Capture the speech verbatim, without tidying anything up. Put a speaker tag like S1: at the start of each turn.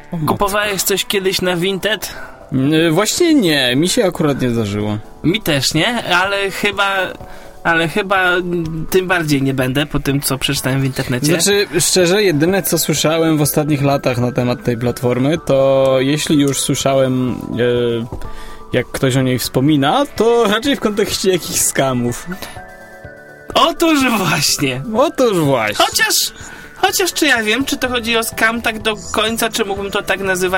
S1: Kupowałeś coś kiedyś na Vinted?
S2: Yy, właśnie nie, mi się akurat nie zdarzyło.
S1: Mi też nie, ale chyba... Ale chyba tym bardziej nie będę po tym, co przeczytałem w internecie.
S2: Znaczy, szczerze, jedyne co słyszałem w ostatnich latach na temat tej platformy, to jeśli już słyszałem, e, jak ktoś o niej wspomina, to raczej w kontekście jakichś skamów.
S1: Otóż właśnie.
S2: Otóż właśnie.
S1: Chociaż, chociaż czy ja wiem, czy to chodzi o skam tak do końca, czy mógłbym to tak nazywać?